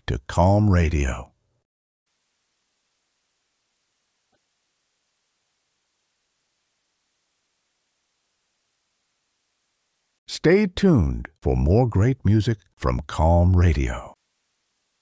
to Calm Radio. Stay tuned for more great music from Calm Radio.